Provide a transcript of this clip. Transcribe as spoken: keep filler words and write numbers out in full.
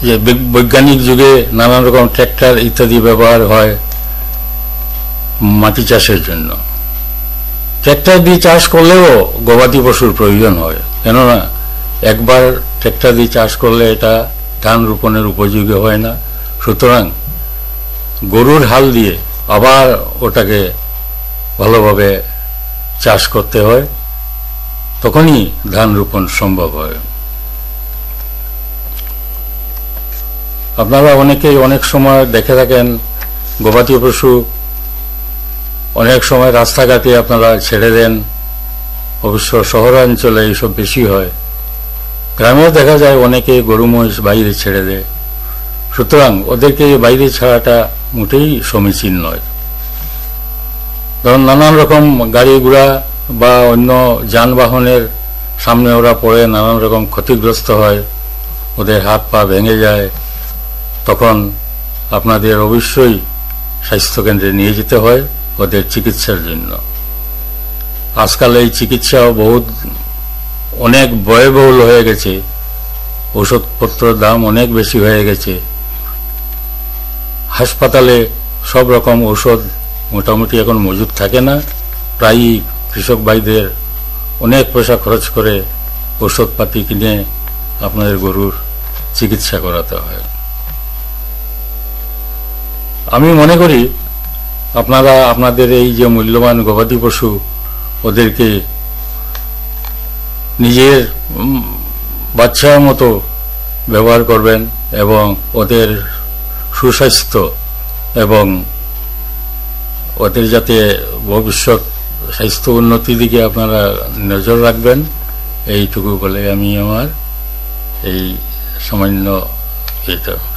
যে বৈজ্ঞানিক যুগে নানান রকম ট্র্যাক্টর ইত্যাদি ব্যবহার হয় মাটি চাষের জন্য। ট্র্যাক্টর দিয়ে চাষ করলেও গবাদি পশুর প্রয়োজন হয়, কেননা একবার ট্র্যাক্টর দিয়ে চাষ করলে এটা ধান রোপণের উপযোগী হয় না। সুতরাং গরুর হাল দিয়ে আবার ওটাকে ভালোভাবে চাষ করতে হয়, তখনই ধান রোপণ সম্ভব হয়। আপনারা অনেকেই অনেক সময় দেখে থাকেন গবাদি পশু অনেক সময় রাস্তাঘাটে আপনারা ছেড়ে দেন, অবশ্য শহরাঞ্চলে এইসব বেশি হয়। গ্রামেও দেখা যায় অনেকে গরু মহিষ বাইরে ছেড়ে দেয়। সুতরাং ওদেরকে বাইরে ছাড়াটা মোটেই সমীচীন নয়। কারণ নানান রকম গাড়ি ঘোড়া বা অন্য যানবাহনের সামনে ওরা পড়ে নানান রকম ক্ষতিগ্রস্ত হয়, ওদের হাত পা ভেঙে যায়। তখন আপনাদের অবশ্যই স্বাস্থ্যকেন্দ্রে নিয়ে যেতে হয় ওদের চিকিৎসার জন্য। আজকাল এই চিকিৎসাও বহুত অনেক ব্যয়বহুল হয়ে গেছে, ওষুধপত্রের দাম অনেক বেশি হয়ে গেছে। হাসপাতালে সব রকম ঔষধ মোটামুটি এখন মজুদ থাকে না, প্রায়ই কৃষক ভাইদের অনেক পয়সা খরচ করে ওষুধপাতি কিনে আপনাদের গরুর চিকিৎসা করাতে হয়। আমি মনে করি আপনারা আপনাদের এই যে মূল্যবান গবাদি পশু ওদেরকে নিজের বাচ্চার মতো ব্যবহার করবেন এবং ওদের সুস্বাস্থ্য এবং ওদের যাতে ভবিষ্যৎ স্বাস্থ্য উন্নতির দিকে আপনারা নজর রাখবেন, এইটুকু বলে আমি আমার এই সামান্য এটা